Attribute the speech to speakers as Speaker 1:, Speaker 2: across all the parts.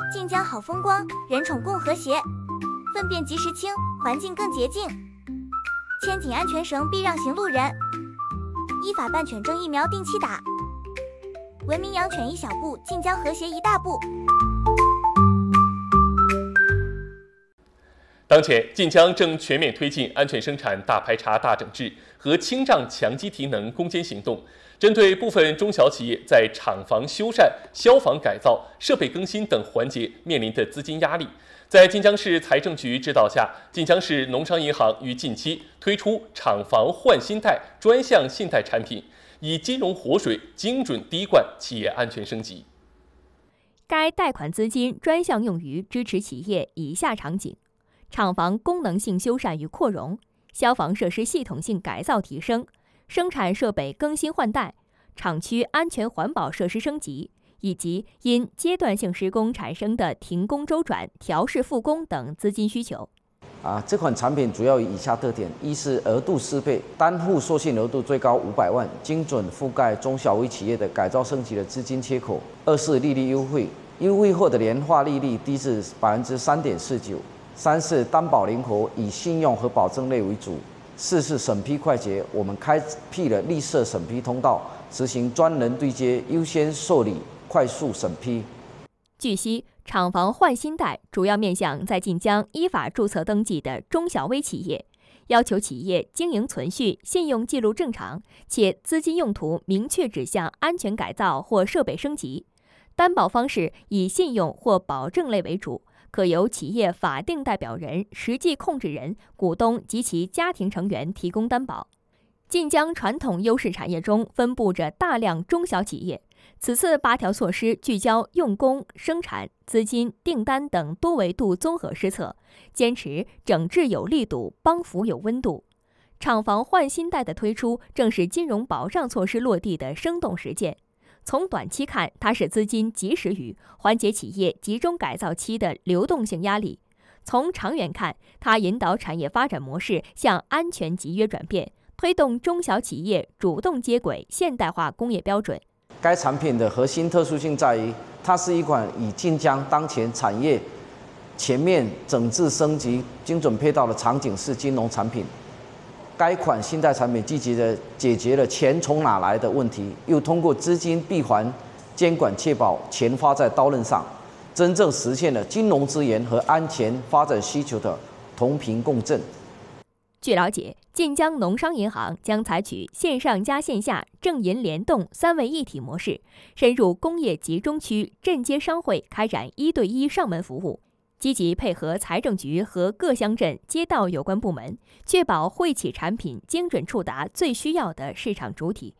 Speaker 1: 晋江好风光，人宠更和谐，粪便及时清，环境更洁净。牵紧安全绳，避让行路人。依法办犬证疫苗定期打。文明养犬一小步，晋江和谐一大步。
Speaker 2: 当前，晋江正全面推进安全生产大排查大整治和清障强基提能攻坚行动。针对部分中小企业在厂房修缮、消防改造、设备更新等环节面临的资金压力，在晋江市财政局指导下，晋江市农商银行于近期推出厂房换新贷专项信贷产品，以金融活水精准滴灌企业安全升级。
Speaker 3: 该贷款资金专项用于支持企业以下场景：厂房功能性修缮与扩容，消防设施系统性改造提升，生产设备更新换代，厂区安全环保设施升级，以及因阶段性施工产生的停工周转、调试复工等资金需求。
Speaker 4: 这款产品主要有以下特点：一是额度适配，单户授信额度最高500万，精准覆盖中小微企业的改造升级的资金缺口；二是利率优惠，优惠后的年化利率低至3.49%；三是担保灵活，以信用和保证类为主；四是审批快捷，我们开辟了绿色审批通道，实行专人对接，优先受理，快速审批。
Speaker 3: 据悉，厂房换新贷主要面向在晋江依法注册登记的中小微企业，要求企业经营存续、信用记录正常，且资金用途明确指向安全改造或设备升级。担保方式以信用或保证类为主，可由企业法定代表人、实际控制人、股东及其家庭成员提供担保。晋江传统优势产业中分布着大量中小企业，此次8条措施聚焦用工、生产、资金、订单等多维度综合施策，坚持整治有力度，帮扶有温度。厂房换新贷的推出，正是金融保障措施落地的生动实践。从短期看，它是资金及时雨，缓解企业集中改造期的流动性压力；从长远看，它引导产业发展模式向安全集约转变，推动中小企业主动接轨现代化工业标准。
Speaker 4: 该产品的核心特殊性在于，它是一款以晋江当前产业全面整治升级、精准配套的场景式金融产品。该款信贷产品积极地解决了钱从哪来的问题，又通过资金闭环监管，确保钱花在刀刃上，真正实现了金融资源和安全发展需求的同频共振。
Speaker 3: 据了解，晋江农商银行将采取线上加线下、正银联动3位一体模式，深入工业集中区镇街商会开展1对1上门服务，积极配合财政局和各乡镇街道有关部门，确保惠企产品精准触达最需要的市场主体。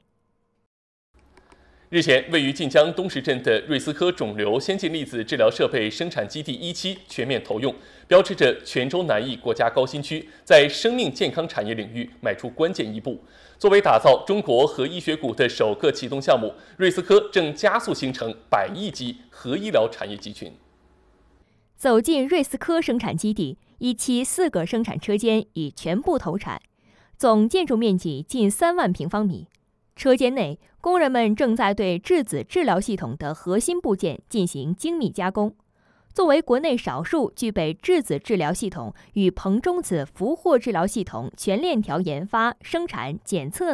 Speaker 2: 日前，位于晋江东石镇的瑞思科肿瘤先进粒子治疗设备生产基地1期全面投用，标志着泉州南翼国家高新区在生命健康产业领域迈出关键一步。作为打造中国核医学谷的首个启动项目，瑞思科正加速形成100亿级核医疗产业集群。
Speaker 3: 走进瑞思科生产基地，1期4个生产车间已全部投产，总建筑面积近3万平方米。车间内，工人们正在对质子治疗系统的核心部件进行精密加工。作为国内少数具备质子治疗系统与硼中子俘获治疗系统全链条研发、生产、检测